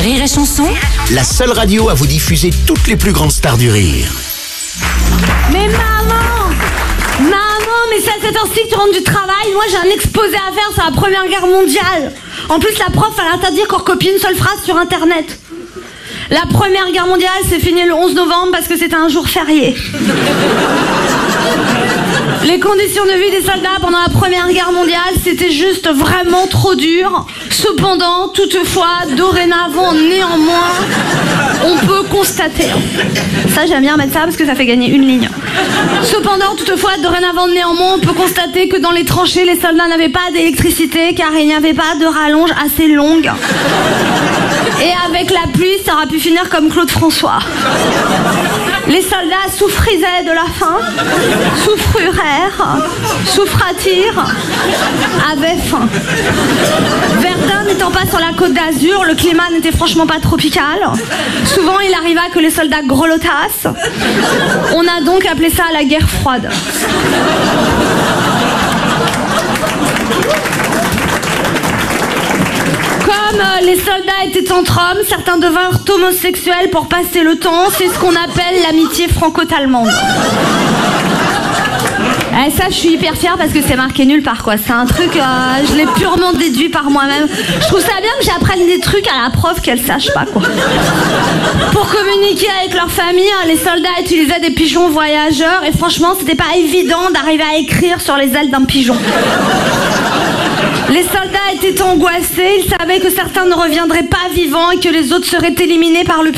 Rire et Chanson, La seule radio à vous diffuser toutes les plus grandes stars du rire. Mais maman, mais c'est à cette heure-ci que tu rentres du travail. Moi j'ai un exposé à faire sur la Première Guerre mondiale. En plus la prof elle a interdit qu'on recopie une seule phrase sur internet. La Première Guerre mondiale s'est finie le 11 novembre parce que c'était un jour férié. Les conditions de vie des soldats pendant la Première Guerre mondiale, c'était juste vraiment trop dur. Cependant, toutefois, dorénavant, néanmoins, on peut constater. Ça, j'aime bien mettre ça parce que ça fait gagner une ligne. Cependant, toutefois, dorénavant, néanmoins, on peut constater que dans les tranchées, les soldats n'avaient pas d'électricité car il n'y avait pas de rallonge assez longue. Et avec la pluie, ça aurait pu finir comme Claude François. Les soldats souffrisaient de la faim, souffrurèrent, souffratirent, avaient faim. Verdun n'étant pas sur la côte d'Azur, le climat n'était franchement pas tropical. Souvent, il arriva que les soldats grelottassent. On a donc appelé ça la guerre froide. Comme les soldats étaient entre hommes, certains devinrent homosexuels pour passer le temps. C'est ce qu'on appelle l'amitié franco-allemande. Ça, je suis hyper fière parce que c'est marqué nulle part, quoi. C'est un truc, je l'ai purement déduit par moi-même. Je trouve ça bien que j'apprenne des trucs à la prof qu'elle sache pas, quoi. Pour communiquer avec leur famille, les soldats utilisaient des pigeons voyageurs et franchement, c'était pas évident d'arriver à écrire sur les ailes d'un pigeon. Les soldats étaient angoissés, ils savaient que certains ne reviendraient pas vivants et que les autres seraient éliminés par le